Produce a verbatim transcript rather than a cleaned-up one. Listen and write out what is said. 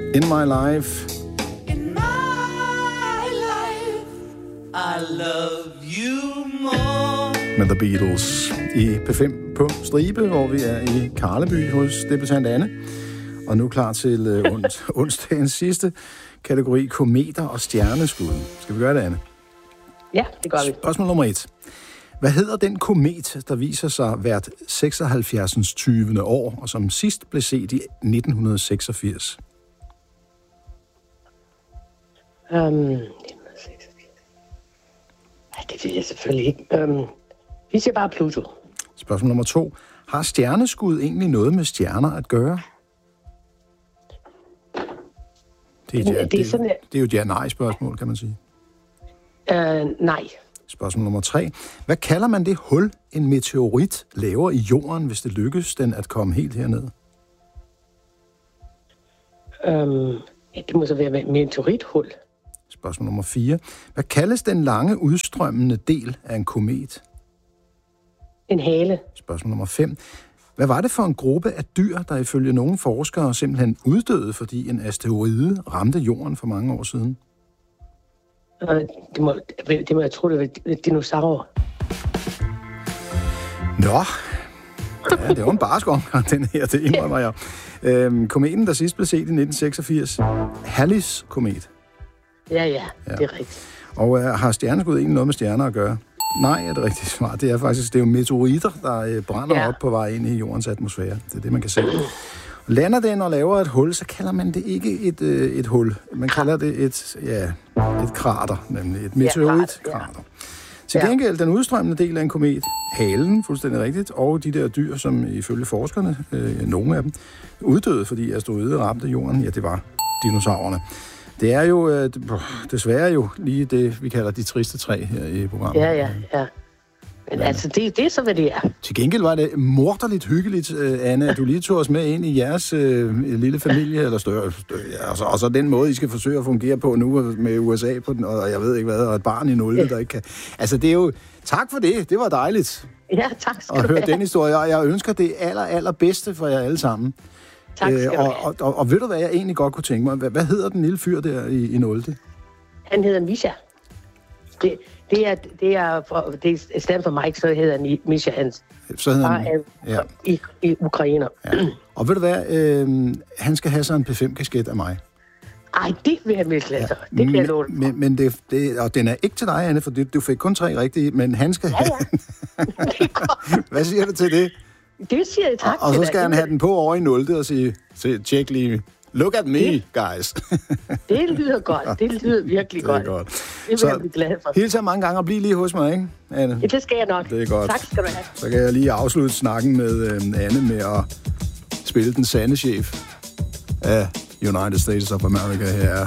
In My Life. In my life, I love you more. Med The Beatles i P fem på stribe, hvor vi er i Karleby hos debutant Anne. Og nu klar til øh, ons- onsdagens sidste kategori, kometer og stjerneskud. Skal vi gøre det, Anne? Ja, det gør vi. Spørgsmål nummer et. Hvad hedder den komet, der viser sig hvert seksoghalvfjerds tyvende år, og som sidst blev set i nitten seksogfirs? Um, nitten seksogfirs. Ej, det ved jeg selvfølgelig ikke. Um, vi siger bare Pluto. Spørgsmål nummer to. Har stjerneskud egentlig noget med stjerner at gøre? Det er, Det- ja, det er det, sådan, at- det er jo et ja-nej-spørgsmål, kan man sige. Uh, nej. Spørgsmål nummer tre. Hvad kalder man det hul, en meteorit laver i jorden, hvis det lykkes den at komme helt herned? Um, ja, det må så være et meteorithul. Spørgsmål nummer fire. Hvad kaldes den lange udstrømmende del af en komet? En hale. Spørgsmål nummer fem. Hvad var det for en gruppe af dyr, der ifølge nogle forskere simpelthen uddøde, fordi en asteroide ramte jorden for mange år siden? Uh, det, må, det må jeg tro, det var dinosaurer. Nå, ja, det var en barsk omgang, den her, det indrømmer jeg. Øhm, kometen, der sidst blev set i nitten seksogfirs. Hallis komet. Ja, ja, ja, det er rigtigt. Og øh, har stjerneskud egentlig noget med stjerner at gøre? Nej, er det rigtigt svar. Det er faktisk, det er jo meteoritter, der øh, brænder ja. op på vej ind i jordens atmosfære. Det er det, man kan se. Lander den og laver et hul, så kalder man det ikke et, øh, et hul. Man kalder det et, ja, et krater, nemlig et meteoritkrater. Ja, Til gengæld, den udstrømmende del af en komet, halen, fuldstændig rigtigt, og de der dyr, som ifølge forskerne, øh, nogle af dem, uddøde, fordi asteroide ramte jorden, ja, det var dinosaurerne. Det er jo øh, desværre jo lige det, vi kalder de triste træ her i programmet. Ja, ja, ja. Men ja. altså, det, det er så, hvad det er. Til gengæld var det morderligt hyggeligt, øh, Anne, at du lige tog os med ind i jeres øh, lille familie, eller større, større ja, og, så, og så den måde, I skal forsøge at fungere på nu med U S A på den, og jeg ved ikke hvad, og et barn i nul, ja. der ikke kan. Altså, det er jo... Tak for det, det var dejligt. Ja, tak skal at du høre have. den historie, og jeg ønsker det aller, aller bedste for jer alle sammen. Tak skal øh, du og, have. og, og, og ved du, hvad jeg egentlig godt kunne tænke mig? Hvad, hvad hedder den lille fyr der i, i nul? Han hedder Misha. Det, det er, det er, for, det er i stedet for Mike, så hedder han Misha Hans. Så hedder han... Ja. I, i Ukrainer. Ja. Og ved du hvad? Øh, han skal have sig en P fem kasket af mig. Ej, det vil han virkelig altså. Ja. Det kan jeg love dig. Men, men det, det, og den er ikke til dig, Anne, for du fik kun tre rigtige, men han skal ja, have... Ja. Hvad siger du til det? Det siger jeg tak og, og til så skal dig. han have den på over i nul og sige, se, tjek lige... Look at me, guys. Det lyder godt. Det lyder virkelig det er godt. godt. Det vil så, jeg blive glad for. Hils jer mange gange og bliv lige hos mig, ikke, Anne? Ja, det skal jeg nok. Det er godt. Tak skal du have. Så kan jeg lige afslutte snakken med øh, Anne med at spille den sande chef af United States of America her.